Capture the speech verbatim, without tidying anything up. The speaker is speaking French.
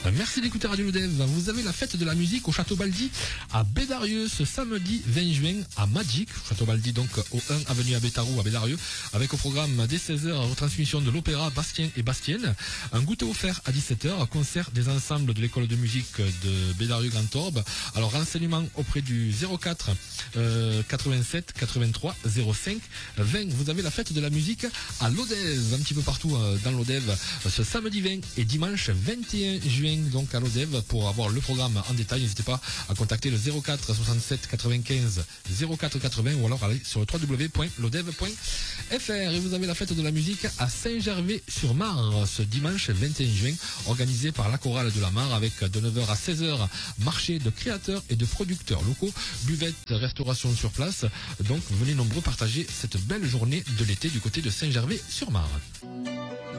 Merci d'écouter Radio Lodev. Vous avez la fête de la musique au Château Baldi à Bédarieux ce samedi vingt juin à Magic. Château Baldi donc au un avenue à Bétarou à Bédarieux, avec au programme dès seize heures retransmission de l'opéra Bastien et Bastienne, un goûter offert à dix-sept heures, concert des ensembles de l'école de musique de Bédarieux Grand Orbe. Alors renseignement auprès du zéro quatre euh, quatre-vingt-sept quatre-vingt-trois zéro cinq vingt. Vous avez la fête de la musique à Lodev, un petit peu partout dans Lodev ce samedi vingt et dimanche vingt et un juin donc à Lodev. Pour avoir le programme en détail, n'hésitez pas à contacter le zéro quatre soixante-sept quatre-vingt-quinze zéro quatre quatre-vingts ou alors aller sur le w w w point lodev point f r. Et vous avez la fête de la musique à Saint-Gervais-sur-Marne ce dimanche vingt et un juin, organisée par la chorale de la Mare, avec de neuf heures à seize heures marché de créateurs et de producteurs locaux, buvette, restauration sur place. Donc venez nombreux partager cette belle journée de l'été du côté de Saint-Gervais-sur-Marne.